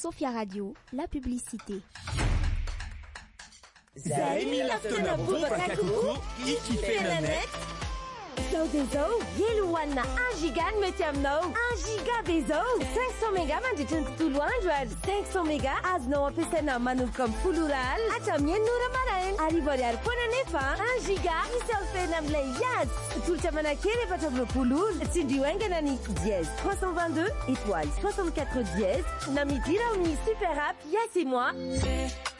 Sophia Radio, la publicité. Zaimi laftona boba kakuku, ikipenanet. Zo dezo, yeluan na 1 giga metiamno. 1 giga bezo. 500 mega manditin tuluan jual. 500 mega azno apesena manukom pulural. Atamien nura maraen. Arivoriar ponanefa. 1 giga isel fenam leyas. Tulchamana kere patablo pulur. Sindiwenganani 10 322 étoiles 64 dièse. Namitira uni super app, yes et moi.